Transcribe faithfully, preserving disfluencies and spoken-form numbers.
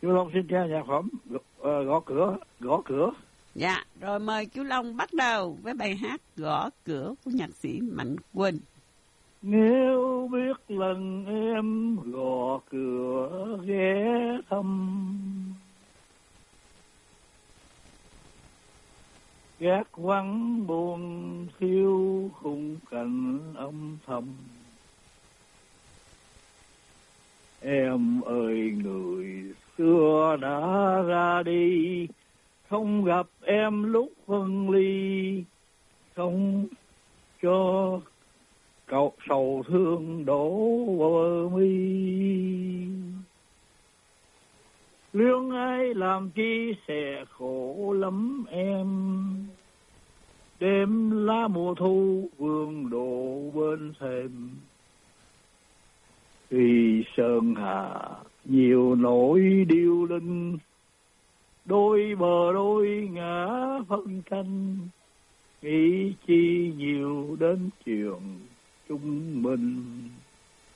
Chú Long xin nghe nhạc phẩm uh, gõ cửa, gõ cửa. Dạ, rồi mời chú Long bắt đầu với bài hát Gõ Cửa của nhạc sĩ Mạnh Quỳnh. Nếu biết lần em gõ cửa ghé thăm, gác vắng buồn thiêu khung cảnh âm thầm, em ơi người xưa đã ra đi, không gặp em lúc phân ly, không cho cậu sầu thương đổ bờ mi. Lương ai làm chi sẽ khổ lắm em, đêm lá mùa thu vương đổ bên thềm, vì sơn hà nhiều nỗi điêu linh, đôi bờ đôi ngã phân tranh, nghĩ chi nhiều đến chuyện chung mình.